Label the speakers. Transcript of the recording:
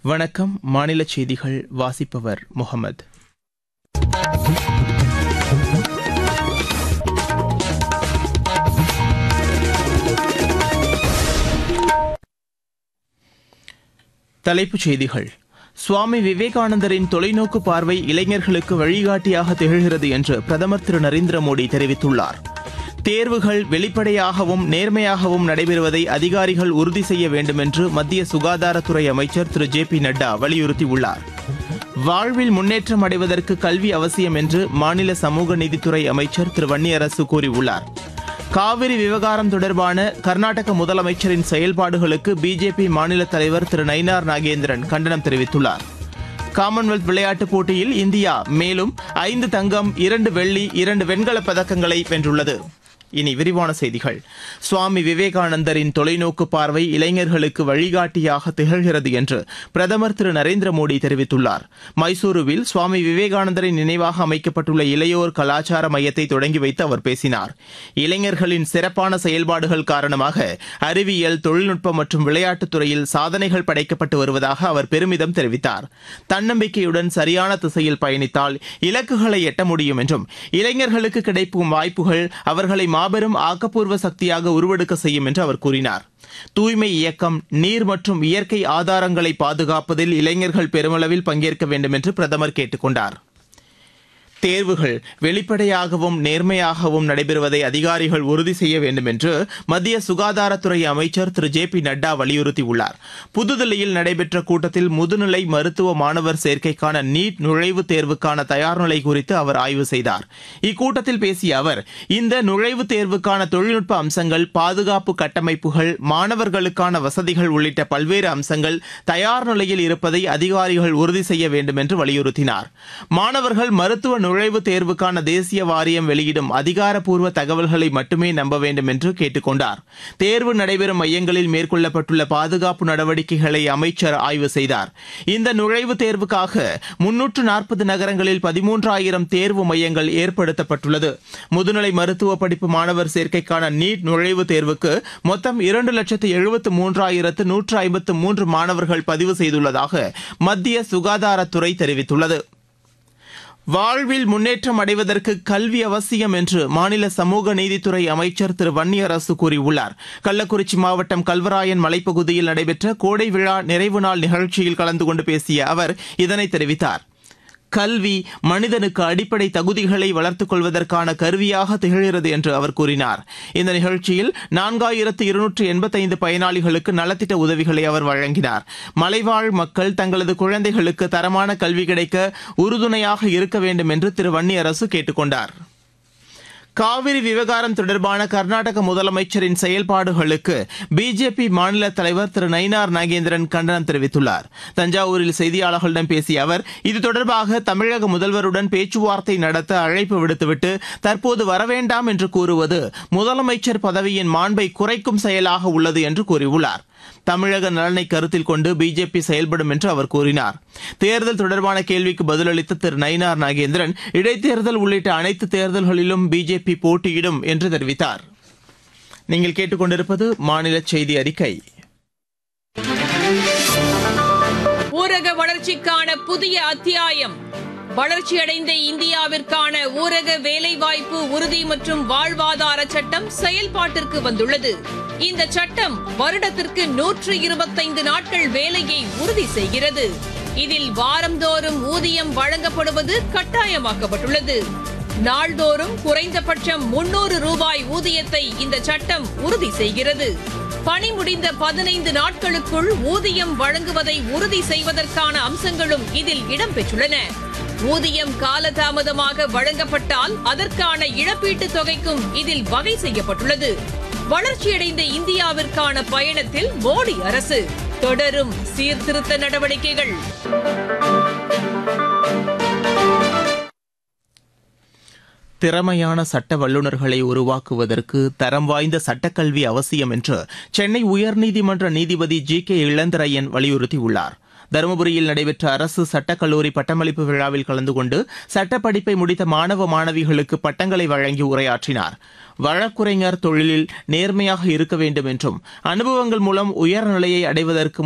Speaker 1: வணக்கம். மாநில செய்திகள் வாசிப்பவர் முகமது. தலைப்புச் செய்திகள். சுவாமி விவேகானந்தரின் தொலைநோக்கு பார்வை இளைஞர்களுக்கு வழிகாட்டியாக திகழ்கிறது என்று பிரதமர் திரு நரேந்திர மோடி தெரிவித்துள்ளார். தேர்வுகள் வெளிப்படையாகவும் நேர்மையாகவும் நடைபெறுவதை அதிகாரிகள் உறுதி செய்ய வேண்டும் என்று மத்திய சுகாதாரத்துறை அமைச்சர் திரு ஜே.பி. நட்டா வலியுறுத்தியுள்ளார். வாழ்வில் முன்னேற்றம் அடைவதற்கு கல்வி அவசியம் என்று மாநில சமூக நீதித்துறை அமைச்சர் திரு வன்னியரசு கூறியுள்ளார். காவிரி விவகாரம் தொடர்பான கர்நாடக முதலமைச்சரின் செயல்பாடுகளுக்கு பிஜேபி மாநில தலைவர் திரு நயினார் நாகேந்திரன் கண்டனம் தெரிவித்துள்ளார். காமன்வெல்த் விளையாட்டுப் போட்டியில் இந்தியா மேலும் 5 தங்கம், 2 வெள்ளி, 2 வெண்கலப் பதக்கங்களை வென்றுள்ளது. இனி விரிவான செய்திகள். சுவாமி விவேகானந்தரின் தொலைநோக்கு பார்வை இளைஞர்களுக்கு வழிகாட்டியாக திகழ்கிறது என்று பிரதமர் திரு நரேந்திர மோடி தெரிவித்துள்ளார். மைசூருவில் சுவாமி விவேகானந்தரின் நினைவாக அமைக்கப்பட்டுள்ள இளையோர் கலாச்சார மையத்தை தொடங்கி வைத்து அவர் பேசினார். இளைஞர்களின் சிறப்பான செயல்பாடுகள் காரணமாக அறிவியல், தொழில்நுட்பம் மற்றும் விளையாட்டுத் துறையில் சாதனைகள் படைக்கப்பட்டு வருவதாக அவர் பெருமிதம் தெரிவித்தார். தன்னம்பிக்கையுடன் சரியான திசையில் பயணித்தால் இலக்குகளை எட்ட முடியும் என்றும், இளைஞர்களுக்கு கிடைக்கும் வாய்ப்புகள் அவர்களை மாபெரும் ஆக்கப்பூர்வ சக்தியாக உருவெடுக்க செய்யும் என்று அவர் கூறினார். தூய்மை இயக்கம், நீர் மற்றும் இயற்கை ஆதாரங்களை பாதுகாப்பதில் இளைஞர்கள் பெருமளவில் பங்கேற்க வேண்டும் என்று பிரதமர் கேட்டுக் கொண்டார். தேர்வுகள் வெளிப்படையாகவும் நேர்மையாகவும் நடைபெறுவதை அதிகாரிகள் உறுதி செய்ய வேண்டும் என்று மத்திய சுகாதாரத்துறை அமைச்சர் திரு ஜே.பி. நட்டா வலியுறுத்தியுள்ளார். புதுதில்லியில் நடைபெற்ற கூட்டத்தில் முதுநிலை மருத்துவ மாணவர் சேர்க்கைக்கான நீட் நுழைவுத் தேர்வுக்கான தயார்நிலை குறித்து அவர் ஆய்வு செய்தார். இக்கூட்டத்தில் பேசிய அவர், இந்த நுழைவுத் தேர்வுக்கான தொழில்நுட்ப அம்சங்கள், பாதுகாப்பு கட்டமைப்புகள், மாணவர்களுக்கான வசதிகள் உள்ளிட்ட பல்வேறு அம்சங்கள் தயார் நிலையில் இருப்பதை அதிகாரிகள் உறுதி செய்ய வேண்டும் என்று வலியுறுத்தினார். மாணவர்கள் மருத்துவ நுழைவுத் தேர்வுக்கான தேசிய வாரியம் வெளியிடும் அதிகாரப்பூர்வ தகவல்களை மட்டுமே நம்ப வேண்டும் என்று கேட்டுக் கொண்டார். தேர்வு நடைபெறும் மையங்களில் மேற்கொள்ளப்பட்டுள்ள பாதுகாப்பு நடவடிக்கைகளை அமைச்சர் ஆய்வு செய்தார். இந்த நுழைவுத் தேர்வுக்காக 340 நகரங்களில் 13,000 தேர்வு மையங்கள் ஏற்படுத்தப்பட்டுள்ளது. முதுநிலை மருத்துவ படிப்பு மாணவர் சேர்க்கைக்கான நீட் நுழைவுத் தேர்வுக்கு மொத்தம் 2,73,153 மாணவர்கள் பதிவு செய்துள்ளதாக மத்திய சுகாதாரத்துறை தெரிவித்துள்ளது. வாழ்வில் முன்னேற்றம் அடைவதற்கு கல்வி அவசியம் என்று மாநில சமூக நீதித்துறை அமைச்சர் திரு வன்னியரசு கூறியுள்ளார். கள்ளக்குறிச்சி மாவட்டம் கல்வராயன் மலைப்பகுதியில் நடைபெற்ற கோடை விழா நிறைவு நாள் நிகழ்ச்சியில் கலந்து கொண்டு பேசிய அவர் இதனை தெரிவித்தார். கல்வி மனிதனுக்கு அடிப்படை தகுதிகளை வளர்த்துக் கொள்வதற்கான கருவியாக திகழ்கிறது என்று அவர் கூறினார். இந்த நிகழ்ச்சியில் 4,285 பயனாளிகளுக்கு நலத்திட்ட உதவிகளை அவர் வழங்கினார். மலைவாழ் மக்கள் தங்களது குழந்தைகளுக்கு தரமான கல்வி கிடைக்க உறுதுணையாக இருக்க வேண்டும் என்று திரு வன்னியரசு கேட்டுக் கொண்டார். காவிரி விவகாரம் தொடர்பான கர்நாடக முதலமைச்சரின் செயல்பாடுகளுக்கு பிஜேபி மாநில தலைவர் திரு நயினார் நாகேந்திரன் கண்டனம் தெரிவித்துள்ளார். தஞ்சாவூரில் செய்தியாளர்களிடம் பேசிய அவர், இது தொடர்பாக தமிழக முதல்வருடன் பேச்சுவார்த்தை நடத்த அழைப்பு விடுத்துவிட்டு தற்போது வரவேண்டாம் என்று கூறுவது முதலமைச்சர் பதவியின் மாண்பை குறைக்கும் செயலாக உள்ளது என்று கூறியுள்ளார். தமிழக நலனை கருத்தில் கொண்டு பிஜேபி செயல்படும் என்று அவர் கூறினார். தேர்தல் தொடர்பான கேள்விக்கு பதிலளித்த திரு நயினார் நாகேந்திரன், இடைத்தேர்தல் உள்ளிட்ட அனைத்து தேர்தல்களிலும் பிஜேபி போட்டியிடும் என்று தெரிவித்தார். நீங்கள் கேட்டுக்கொண்டிருப்பது மாநில செய்தி அறிக்கை.
Speaker 2: ஊரக வளர்ச்சிக்கான புதிய அத்தியாயம். வளர்ச்சியடைந்த இந்தியாவிற்கான ஊரக வேலைவாய்ப்பு உறுதி மற்றும் வாழ்வாதார சட்டம் செயல்பாட்டிற்கு வந்துள்ளது. இந்த சட்டம் வருடத்திற்கு 125 நாட்கள் வேலையை உறுதி செய்கிறது. இதில் வாரந்தோறும் ஊதியம் வழங்கப்படுவது கட்டாயமாக்கப்பட்டுள்ளது. நாள்தோறும் குறைந்தபட்சம் 300 ரூபாய் ஊதியத்தை இந்த சட்டம் உறுதி செய்கிறது. பணி முடிந்த 15 நாட்களுக்குள் ஊதியம் வழங்குவதை உறுதி செய்வதற்கான அம்சங்களும் இதில் இடம்பெற்றுள்ளன. ஊதியம் காலதாமதமாக வழங்கப்பட்டால் அதற்கான இழப்பீட்டுத் தொகைக்கும் இதில் வகை செய்யப்பட்டுள்ளது. வளர்ச்சியடைந்த இந்தியாவிற்கான பயணத்தில் மோடி அரசு தொடரும் சீர்திருத்த நடவடிக்கைகள்.
Speaker 1: திறமையான சட்ட வல்லுநர்களை உருவாக்குவதற்கு தரம் வாய்ந்த சட்டக்கல்வி அவசியம் என்று சென்னை உயர்நீதிமன்ற நீதிபதி ஜி.கே. இளந்திரையன் வலியுறுத்தியுள்ளார். தருமபுரியில் நடைபெற்ற அரசு சட்டக்கல்லூரி பட்டமளிப்பு விழாவில் கலந்து கொண்டு சட்டப்படிப்பை முடித்த மாணவ மாணவிகளுக்கு பட்டங்களை வழங்கி உரையாற்றினார். வழக்குரைஞர் தொழிலில் நேர்மையாக இருக்க வேண்டும் என்றும், அனுபவங்கள் மூலம் உயர்நிலையை அடைவதற்கு